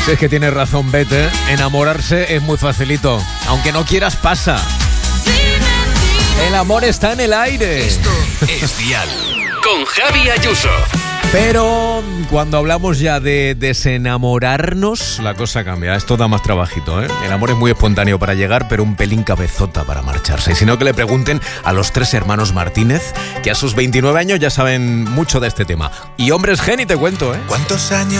Es que tienes razón, Bete. Enamorarse es muy facilito. Aunque no quieras, pasa. El amor está en el aire. Esto es Dial. Con Javi Ayuso. Pero cuando hablamos ya de desenamorarnos, la cosa cambia. Esto da más trabajito, ¿eh? El amor es muy espontáneo para llegar, pero un pelín cabezota para marcharse. Y si no, que le pregunten a los 3 hermanos Martínez, que a sus 29 años ya saben mucho de este tema. Y hombres gen, y te cuento, ¿eh? ¿Cuántos años